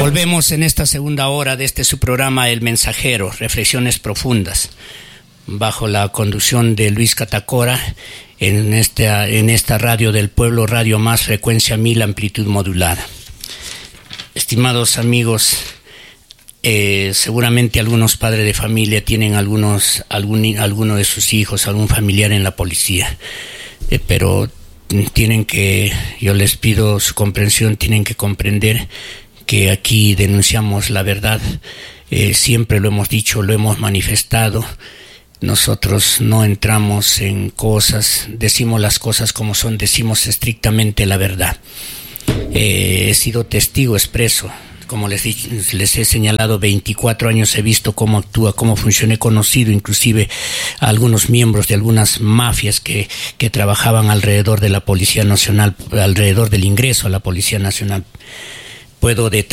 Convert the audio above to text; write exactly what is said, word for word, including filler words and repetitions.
Volvemos en esta segunda hora de este su programa El Mensajero, Reflexiones Profundas, bajo la conducción de Luis Catacora, en esta, en esta radio del pueblo, Radio Más, frecuencia mil, amplitud modulada. Estimados amigos, eh, seguramente algunos padres de familia tienen algunos, algún, alguno de sus hijos, algún familiar en la policía, eh, pero tienen que, yo les pido su comprensión, tienen que comprender que aquí denunciamos la verdad, eh, siempre lo hemos dicho, lo hemos manifestado. Nosotros no entramos en cosas, decimos las cosas como son, decimos estrictamente la verdad. Eh, he sido testigo expreso, como les, les he señalado, veinticuatro años he visto cómo actúa, cómo funciona, he conocido inclusive a algunos miembros de algunas mafias que, que trabajaban alrededor de la Policía Nacional, alrededor del ingreso a la Policía Nacional. Puedo detallar